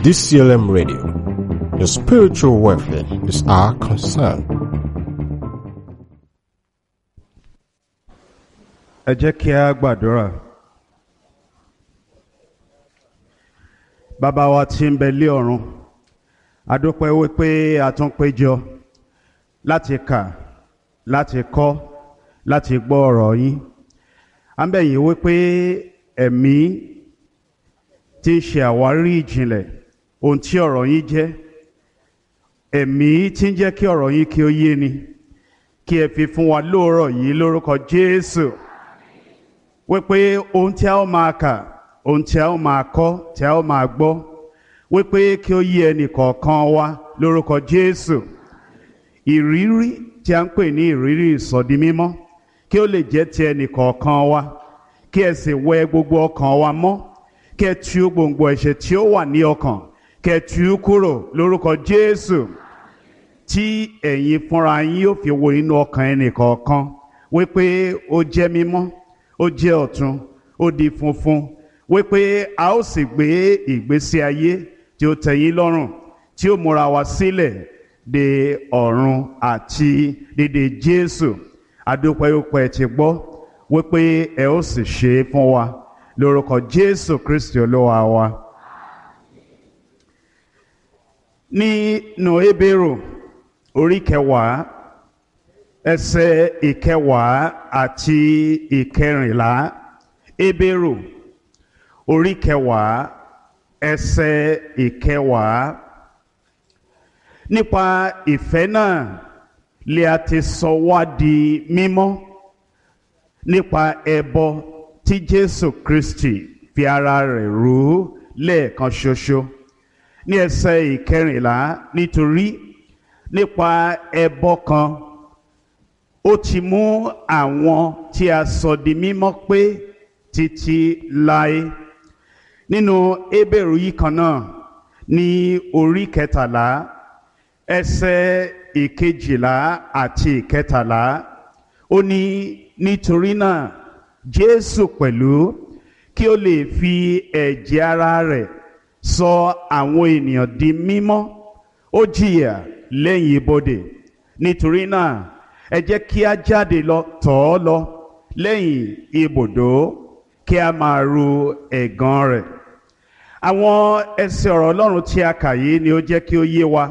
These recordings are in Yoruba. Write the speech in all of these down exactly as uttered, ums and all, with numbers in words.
D C L M Radio. Your spiritual welfare is our concern. Ẹ jẹ́ kí a gbàdúrà. Bàbá wa tí ń bẹ lé ọ̀run, a dúpẹ́ wípé a tún péjọ láti kà, láti kọ́, láti gbọ́ ọ̀rọ̀ yín. À ń bẹ̀ yín wípé ẹ̀mí tí ń ṣe àwárí ìjìnlẹ̀ ohun tí ọ̀rọ̀ yín jẹ́, ẹ̀mí tí ń jẹ́ kí ọ̀rọ̀ yín kí ó yé ni, kí ẹ fi fún wa lóòrọ̀ yìí lórúkọ Jésù. Wípé ohun tí a ó máa kà, ohun tí a ó máa kọ́, tí a ó máa gbọ́, wípé kí ó yé ẹnì kọ̀ọ̀kan wa lórúkọ Jésù. Ìrírí tí a ń pè ní ìrírí ìsọdi mímọ́, kí ó lè jẹ́ ti ẹnì kọ̀ọ̀kan wa, kí ẹ sì wẹ gbogbo ọkàn wa mọ́, kí ẹ tú gbòǹgbò ẹ̀ṣẹ̀ tí ó wà ní ọkàn, kí ẹ tú kúrò lórúkọ Jésù. Tí ẹ̀yin fúnra yín yóò fi wo inú ọkàn ẹnì kọ̀ọ̀kan, wípé ó jẹ́ mímọ́, ó jẹ́ ọ̀tun, ó di funfun, wípé a ó sì gbé ìgbésí ayé tí ó tẹ́yín lọ́rùn, tí ó múra wa sílẹ̀ de ọ̀run àti dédé Jésù. Adúpẹ́ wípé ẹ ti gbọ́, wípé ẹ ó sì ṣe é fún wa lórúkọ Jésù Kristi Olúwa wa. Nínú Hébérù orí kẹwàá ẹsẹ̀ ìkẹwàá àti ìkẹrìnlá, Hébérù orí kẹwàá ẹsẹ̀ ìkẹwàá. Nípa ìfẹ́ náà lè a ti sọ wá di mímọ́ nípa ẹbọ tí Jésù Kristi fi ara rẹ̀ rú lẹ́ẹ̀kan ṣoṣo. Ní ẹsẹ̀ ìkẹrìnlá, nítorí nípa ẹbọ kan ó ti mú àwọn tí a sọ di mímọ́ pé títí láé. Nínú Hébérù yìí kan náà ní orí kẹtàlá ẹsẹ̀ ìkejìlá àti ìkẹtàlá, ó ní nítorí náà Jésù pẹ̀lú kí ó lè fi ẹ̀jẹ̀ ara rẹ̀ sọ àwọn ènìyàn di mímọ́, ó jìyà lẹ́yìn ibodè. Nítorí náà ẹ jẹ́ kí a jáde lọ tọ̀ ọ́ lọ lẹ́yìn ibùdó, kí a máa ru ẹ̀gàn rẹ̀. Àwọn ẹsẹ̀ ọ̀rọ̀ Ọlọ́run tí a kà yìí ni ó jẹ́ kí ó yé wa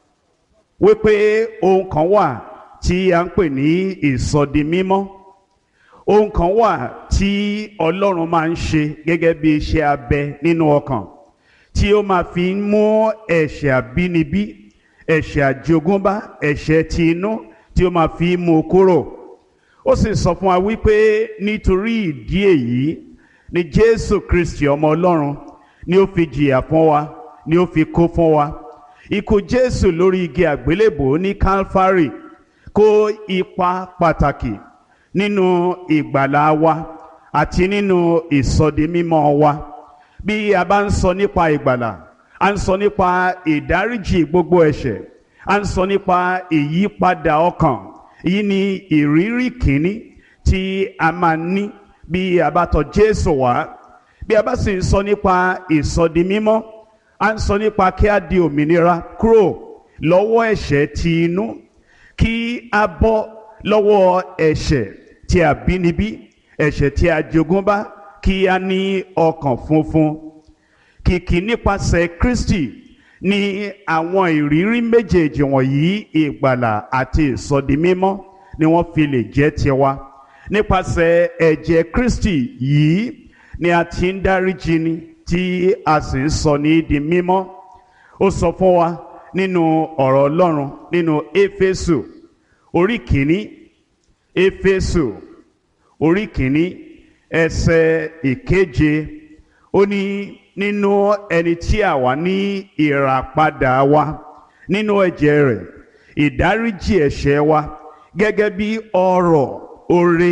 wípé ohun kan wà tí a ń pè ní ìsọdi mímọ́. Ohun kan wà tí Ọlọ́run máa ń ṣe gẹ́gẹ́ bí iṣẹ́ abẹ nínú ọkàn, tí ó máa fi ń mú ẹ̀ṣẹ̀ àbínibí, ẹ̀ṣẹ̀ àjogúnbá, ẹ̀ṣẹ̀ ti inú, tí ó máa fi ń mú kúrò. Ó sì sọ fún wa wípé nítorí ìdí èyí ni Jésù Kristi ọmọ Ọlọ́run ni ó fi jìyà fún wa, ni ó fi kú fún wa. Ikú Jésù lórí igi àgbélébò ní Calvary kó ipa pàtàkì nínú ìgbàlà wa àti nínú ìsọdi mímọ́ wa. Bí a bá ń sọ nípa ìgbàlà, a ń sọ nípa ìdáríjì gbogbo ẹ̀ṣẹ̀, a ń sọ nípa ìyípadà ọkàn. Èyí ni ìrírí kìíní tí a máa ní bí a bá tọ̀ Jésù wá. Bí a bá sì ń sọ nípa ìsọdi mímọ́, a ń sọ nípa kí a di òmìnira kúrò lọ́wọ́ ẹ̀ṣẹ̀ ti inú, kí a bọ́ lọ́wọ́ ẹ̀ṣẹ̀ tí àbínibí, ẹ̀ṣẹ̀ tí àjogúnbá, kí a ní ọkàn funfun. Kìkì nípasẹ̀ Kristi ni àwọn ìrírí méjèèjì wọ̀nyí, ìgbàlà àti ìsọdi mímọ́, ni wọ́n fi lè jẹ́ tiwa. Nípasẹ̀ ẹ̀jẹ̀ Kristi yìí ni a ti ń dáríjì ni, tí a sì ń sọ ní di mímọ́. Ó sọ fún wa nínú ọ̀rọ̀ Ọlọ́run nínú Éfésù orí kìíní, Éfésù orí kìíní ẹsẹ̀ ìkeje, ó ní nínú ẹni tí àwa ní ìràpadà wa nínú ẹ̀jẹ̀ rẹ̀, ìdáríjì ẹ̀ṣẹ̀ wa gẹ́gẹ́ bí ọrọ̀ oore